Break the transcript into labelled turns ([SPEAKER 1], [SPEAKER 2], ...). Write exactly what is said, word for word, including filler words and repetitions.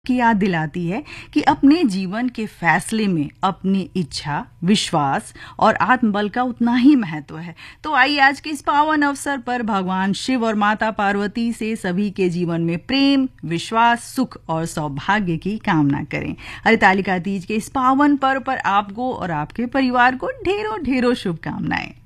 [SPEAKER 1] की याद दिलाती है कि अपने जीवन के फैसले में अपनी इच्छा, विश्वास और आत्मबल का उतना ही महत्व है। तो आइए आज के इस पावन अवसर पर भगवान शिव और माता पार्वती से सभी के जीवन में प्रेम, विश्वास, सुख और सौभाग्य की कामना करें। हरितालिका तीज के इस पावन पर्व पर आपको और आपके परिवार को ढेरों ढेरों शुभकामनाएं।